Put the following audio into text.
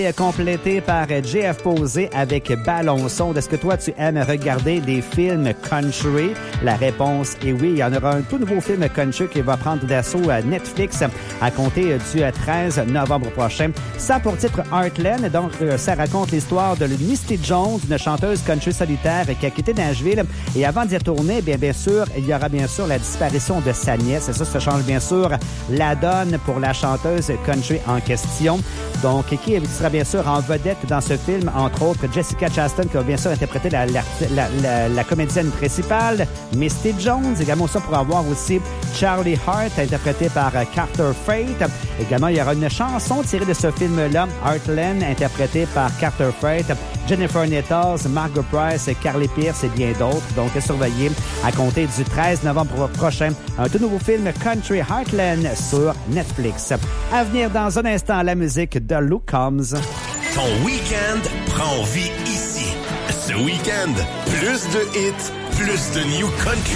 Complété par JF Posé avec Ballon Sonde. Est-ce que toi, tu aimes regarder des films country? La réponse est oui. Il y en aura un tout nouveau film country qui va prendre d'assaut à Netflix à compter du 13 novembre prochain. Ça pour titre Heartland. Donc, ça raconte l'histoire de Misty Jones, une chanteuse country solitaire qui a quitté Nashville. Et avant d'y retourner, bien sûr, il y aura bien sûr la disparition de sa nièce. Et ça change bien sûr la donne pour la chanteuse country en question. Donc, qui sera bien sûr en vedette dans ce film, entre autres Jessica Chastain, qui va bien sûr interpréter la comédienne principale, Misty Jones. Également, ça pour avoir aussi Charlie Hart, interprété par Carter Freight. Également, il y aura une chanson tirée de ce film-là, Heartland, interprétée par Carter Freight, Jennifer Nettles, Margot Price, Carly Pearce et bien d'autres. Donc, surveillez à compter du 13 novembre prochain un tout nouveau film Country Heartland sur Netflix. À venir dans un instant, la musique de Luke Combs. Ton week-end prend vie ici. Ce week-end, plus de hits, plus de new country.